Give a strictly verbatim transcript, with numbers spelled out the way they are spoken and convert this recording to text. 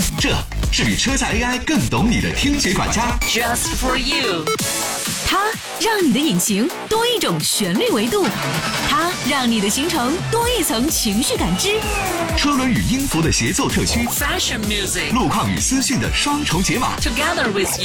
这是比车载 A I 更懂你的听觉管家 ，Just for you。 它让你的引擎多一种旋律维度，它让你的行程多一层情绪感知。 车轮与音符的协奏特区 ，Fashion music， 路况与资讯的双重解码 ，Together with you。